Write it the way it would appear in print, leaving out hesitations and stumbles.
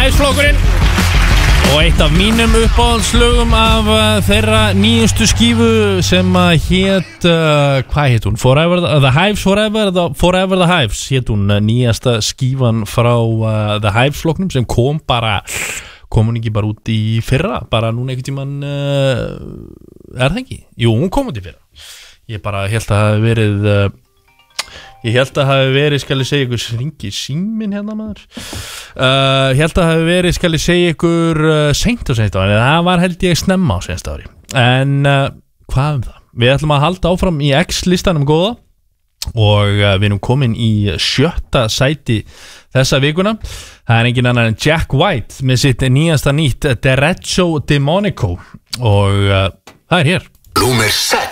Hives-flokkurinn og eitt af mínum uppáhaldslögum af þeirra nýjustu skífu sem hét, hvað hét hún? Forever the Hives, Forever the Hives hét hún, nýjasta skífan frá The Hives-flokknum sem kom hún ekki bara út í fyrra, bara núna einhvern tímann, það ekki? Jú, hún kom út í fyrra. Ég bara held að það hafi verið, skal ég segja ykkur, ringi síminn hérna maður. Held að það hafi verið, skal ég segja ykkur, seint á seinsta ári, en það var held ég snemma á seinsta ári. En hvað það? Við ætlum að halda áfram í X-listanum góða og við erum komin í 7. sæti þessa vikuna. Það er engin annar en Jack White með sitt nýjasta nýtt Derecho Demonico og það er hér. Númer 6.